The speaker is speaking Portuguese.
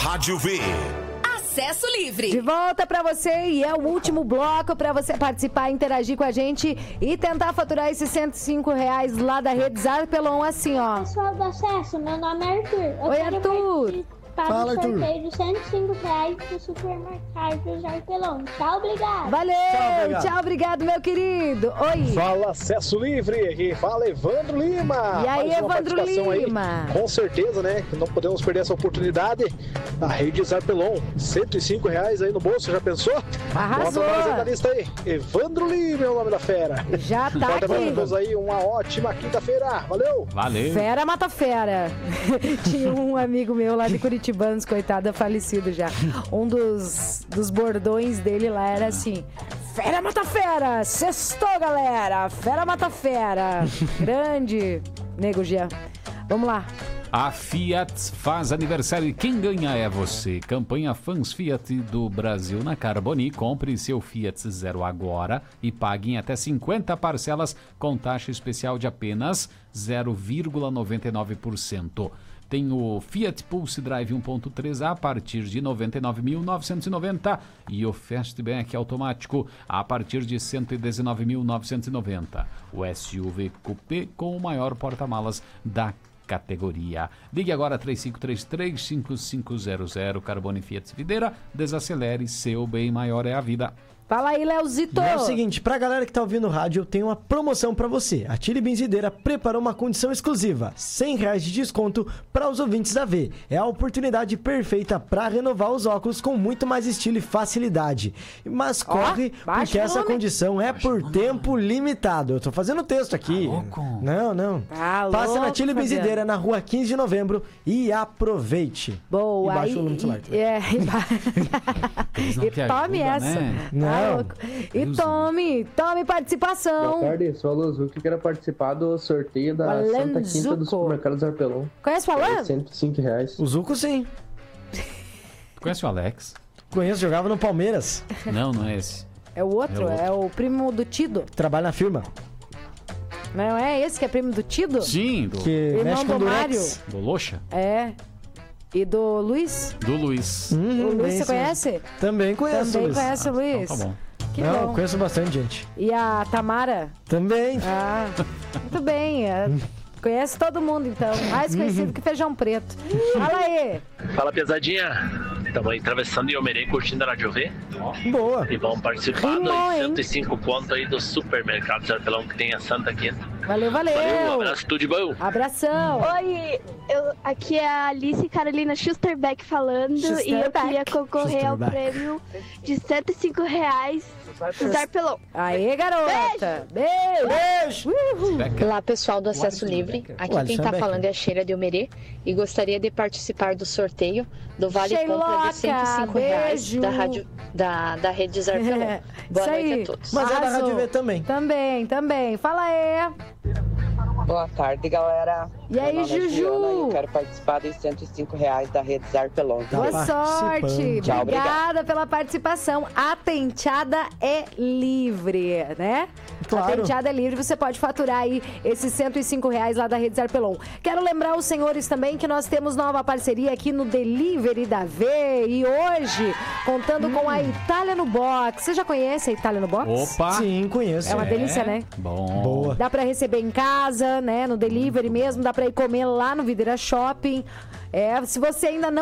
Rádio V. Acesso livre. De volta pra você e é o último bloco pra você participar, interagir com a gente e tentar faturar esses R$105 lá da Rede Zarpelon, assim, ó. Pessoal do Acesso, meu nome é Arthur. Oi, Arthur. Fala, Arthur. Sorteio de R$105 do supermercado Zarpelon. Tchau, obrigado. Valeu, tchau, obrigado, meu querido. Oi. Fala, Acesso Livre. Aqui fala Evandro Lima. E aí, Evandro Lima? Aí, com certeza, né? Que não podemos perder essa oportunidade. A Rede Zarpelon, R$105 aí no bolso, já pensou? Arrasou. Bota mais aí na lista aí. Evandro Lima é o nome da fera. Já tá Bota aqui. todos aí, uma ótima quinta-feira. Valeu. Valeu. Fera mata fera. Tinha um amigo meu lá de Curitibanos, coitado, falecido já. Um dos bordões dele lá era assim: fera mata fera, sextou, galera. Fera mata fera. Grande Nego Jean. Vamos lá. A Fiat faz aniversário e quem ganha é você. Campanha Fãs Fiat do Brasil na Carboni. Compre seu Fiat Zero agora e pague em até 50 parcelas com taxa especial de apenas 0,99%. Tem o Fiat Pulse Drive 1.3 a partir de R$ 99.990 e o Fastback automático a partir de R$ 119.990. O SUV Coupé com o maior porta-malas da categoria. Ligue agora 3533-5500. Carboni Fiat Videira. Desacelere, seu bem maior é a vida. Fala aí, Leozito. E é o seguinte, pra galera que tá ouvindo o rádio, eu tenho uma promoção pra você. A Chile Benzideira preparou uma condição exclusiva, R$100 de desconto para os ouvintes da V. É a oportunidade perfeita pra renovar os óculos com muito mais estilo e facilidade. Mas corre, porque essa condição é por tempo limitado. Eu tô fazendo o texto aqui. Não. Passe na Chile Benzideira, na rua 15 de novembro e aproveite. Boa. E baixa o volume do celular. E tome essa. Né? Não. E tome participação. Boa tarde, sou o Alan que quero participar do sorteio da Santa Quinta do supermercado Zarpelon. Conhece o Alan? R$105. O Zuco, sim. Conhece o Alex? Conheço, jogava no Palmeiras. Não é esse. É o outro, é o primo do Tido. Trabalha na firma. Não é esse que é primo do Tido? Sim, que irmão do Mário. Do Loxa? É. E do Luiz? Do Luiz. O Luiz você conhece? Também conheço. Também conhece o Luiz? Então tá bom. Que Não, bom. conheço bastante gente. E a Tamara? Também. Ah, muito bem. Conhece todo mundo, então. Mais conhecido que feijão preto. Fala aí. Fala, pesadinha. Estamos aí atravessando Iomerê, curtindo a Rádio V. Boa. E vamos participar dos 105 pontos aí do supermercado Zarpelon que tem a Santa Quinta. Valeu. Um abraço, tudo de bom. Abração. Oi, aqui é a Alice Carolina Schusterbeck falando e eu queria concorrer ao prêmio de R$105 do Zarpelon. Aê, garota. Beijo. Olá, pessoal do Acesso Livre. Aqui quem tá falando é a Sheila de Omerê e gostaria de participar do sorteio do Vale Compra de R$105 da Rede Zarpelon. Boa noite a todos. Mas é da Rádio V também. Também. Fala aí. Boa tarde, galera. E aí, Juju? Eu quero participar dos R$105 da Rede Zarpelon. Boa sorte. Tchau, Obrigada pela participação. A tenteada é livre, né? Claro. A tenteada é livre, você pode faturar aí esses R$105 lá da Rede Zarpelon. Quero lembrar os senhores também que nós temos nova parceria aqui no Delivery da V. E hoje, contando com a Itália no Box. Você já conhece a Itália no Box? Opa! Sim, conheço. É uma delícia, né? Bom. Boa. Dá pra receber em casa, né? No delivery mesmo, dá pra ir comer lá no Videira Shopping. Se você ainda não